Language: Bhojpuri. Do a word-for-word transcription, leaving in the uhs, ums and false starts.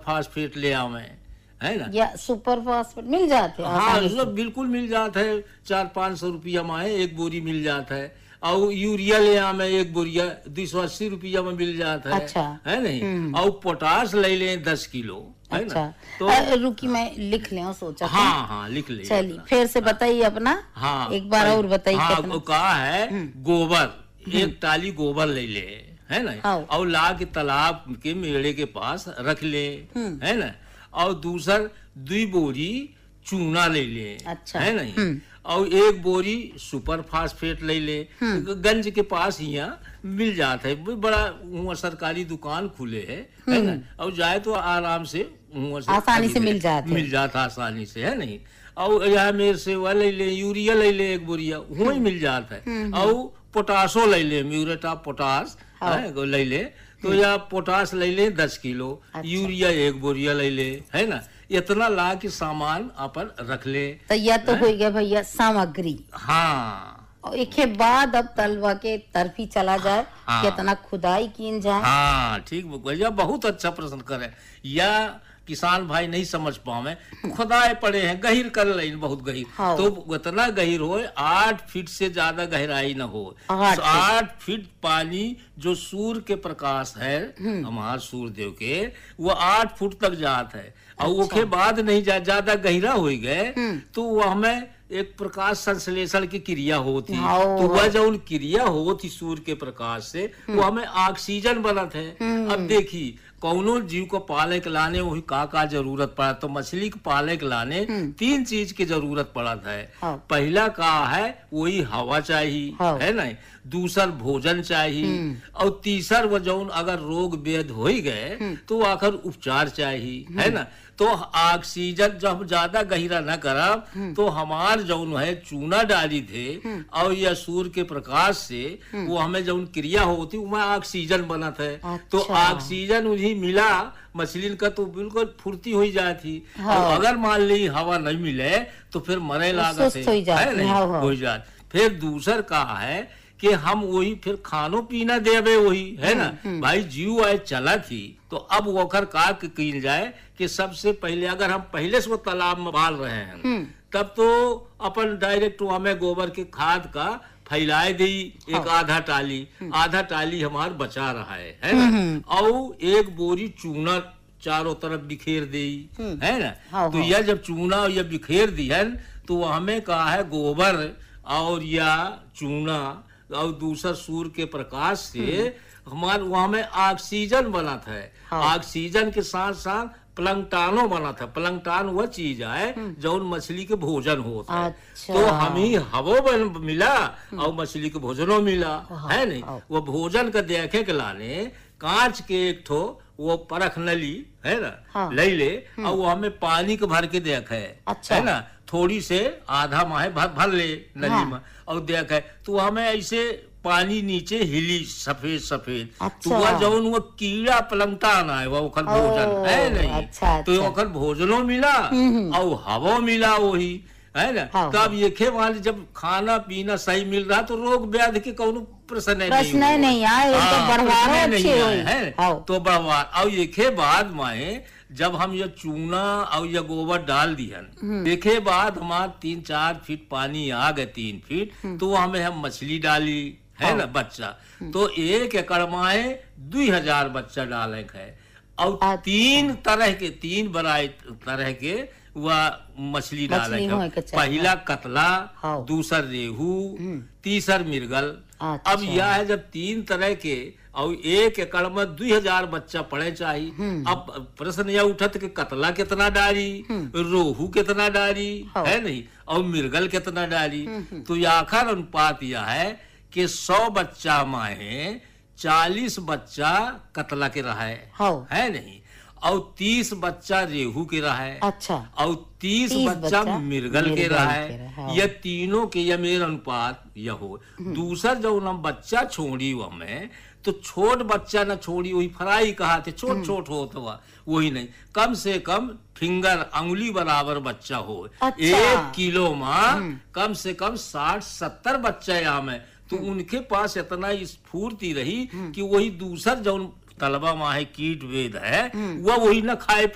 फास्फेट ले आवे, है ना। या सुपर फास्फेट मिल जाते हैं हाँ, आसानी से? सब बिल्कुल मिल जाता है, चार पाँच सौ रुपया में एक बोरी मिल जाता है। और यूरिया ले आवे एक बोरिया दो सौ अस्सी रुपया में मिल जाता है, अच्छा। है नहीं। और पोटास ले लें दस किलो, है अच्छा। ना। तो अ, रुकी मैं लिख ले सोचा था। हाँ हाँ लिख ले। चलिए फिर से बताइए अपना। हाँ एक बार और बताइए। हाँ, कितना? वो कहा है गोबर, एक टाली गोबर ले ले, है ना। हाँ। और ला के तालाब के मेड़े के पास रख ले, है ना। और दूसर दो बोरी चूना ले ले, अच्छा। है नहीं। और एक बोरी सुपर फास्फेट ले ले, गंज के पास यहाँ मिल जाता है, बड़ा वहाँ सरकारी दुकान खुले है, है ना। और जाए तो आराम से वहाँ से आसानी से मिल जाते मिल जाता आसानी से, है नहीं। और यहाँ मेरे से वह ले ले, यूरिया ले ले एक बोरिया, वही मिल जाता है। और पोटासो ले ले, म्यूरेट ऑफ पोटास है वो ले ले। तो या पोटास ले ले दस किलो, यूरिया एक बोरिया ले ले, है ना। इतना ला के सामान अपन रख ले। तो यह तो हो गया भैया सामग्री। हाँ, और एक के बाद अब तलवा के तरफी चला जाए, हाँ। कितना खुदाई की जाए। हाँ ठीक भैया, बहुत अच्छा प्रश्न करे। या किसान भाई नहीं समझ पावे, खुदाए पड़े हैं, गहिर कर लें बहुत गहिर। हाँ। तो उतना गहिर हो, आठ फीट से ज्यादा गहराई न हो। आठ फीट। आठ फीट पानी जो सूर्य के प्रकाश है हमारे सूर्य देव के, वो आठ फुट तक जात है। और अच्छा। उसके बाद नहीं जा ज्यादा गहरा हो गए तो वो हमें एक प्रकाश संश्लेषण की क्रिया होती। हाँ। तो वह जो उन क्रिया होती सूर्य के प्रकाश से, वो हमें ऑक्सीजन बनत है। अब देखी कौनो जीव को पाले के लाने वही का का जरूरत पड़ा, तो मछली को पाले के लाने तीन चीज की जरूरत पड़त है। हाँ। पहला का है वही हवा चाहिए, हाँ। है ना। दूसर भोजन चाहिए। और तीसर वो जौन अगर रोग वेद हो ही गए तो आखिर उपचार चाहिए, है ना। तो ऑक्सीजन जब ज्यादा गहरा न करब तो हमार जौन है चूना डाली थे और यह सूर्य के प्रकाश से वो हमें जौन क्रिया होती उसमें ऑक्सीजन बनत है। तो अच्छा। ऑक्सीजन उन्हीं मिला मछली का तो बिल्कुल फुर्ती हो जाती। हाँ। और अगर मान ली हवा नहीं मिले तो फिर मरे लागत सुस्त हो जाती, है नहीं, हाँ, हाँ। हो जात। फिर दूसर का है कि हम वही फिर खानो पीना देवे वही, है ना। भाई जीव आए चला थी तो अब वोकर का कील जाए कि सबसे पहले अगर हम पहले से वो तालाब में पाल रहे हैं तब तो अपन डायरेक्ट हमें गोबर के खाद का फैलाए दी एक आधा टाली, आधा टाली हमार बचा रहा है, है ना। और एक बोरी चूना चारों तरफ बिखेर दी, है ना। हाँ, तो हाँ। यह जब चूना और यह बिखेर दी है तो हमें कहा है गोबर और या चूना और दूसरा सूर्य के प्रकाश से हमारे वहां में ऑक्सीजन बना था। हाँ। ऑक्सीजन के साथ साथ प्लंगटानो बना था। प्लंगटान वह चीज है जो मछली के भोजन होता है। अच्छा। तो हम ही हवो बन मिला और मछली के भोजनो मिला, है नहीं। वो भोजन का देखे के लाने कांच के एक ठो वो परख नली, है ना। हाँ। ले ले और वो हमें पानी के भर के देखे, अच्छा। है ना। थोड़ी से आधा माहे भर भर ले नली हाँ। में और देखे तो हमें ऐसे पानी नीचे हिली सफेद सफेद। अच्छा। तो वह जौन वो कीड़ा प्लंगटान है वो ओकर भोजन है नहीं। अच्छा, तो अच्छा। ओकर भोजनो मिला और हवा मिला वही, है ना। हाँ, तब ये खे वाले जब खाना पीना सही मिल रहा तो रोग व्याधि के कोनो प्रश्न नहीं प्रश्न ही नहीं आए, ये तो बढ़वार प्रश्न नहीं अच्छे आए, हुई। है। हाँ। तो बढ़वार और ये खे बाद में जब हम ये चूना और ये गोबर डाल दिहन देखे बाद हमार तीन चार फीट पानी आ गए, तीन फीट तो हमें हम मछली डाली, है ना, बच्चा। तो एक एकड़ में दो हजार बच्चा डाले है। और अच्छा। तीन तरह के तीन बराई तरह के वह मछली डाले मछली होए के है। चाहिए। पहला कतला, हाँ। दूसर रेहू, तीसर मिर्गल। अच्छा। अब यह है जब तीन तरह के और एक एकड़ में दो हजार बच्चा पड़े चाहिए। अब प्रश्न यह उठत कि कतला कितना डाली, रोहू कितना डाली, हाँ। है नहीं, और मिर्गल कितना डाली। तो यह आखिर अनुपात यह है कि सौ बच्चा में चालीस बच्चा कतला के रहा है, हाँ। है नहीं, और तीस बच्चा रेहू के रहा है, अच्छा। और तीस तीस बच्चा बच्चा मिर्गल के मिर्गल रहा के रहा है। है। यह तीनों के यह मेरा अनुपात यह हो। दूसर जो हम बच्चा छोड़ी वो हमें तो छोट बच्चा न छोड़ी वही फ्राई कहा थे, छोट छोट हो तो वह वही नहीं, कम से कम फिंगर अंगुली बराबर बच्चा हो। अच्छा। एक किलो में कम से कम साठ सत्तर बच्चा यहाँ में। तो उनके पास इतना स्फूर्ति रही कि वही दूसर जो तलबा माहे कीट वेद है वह वही न खाए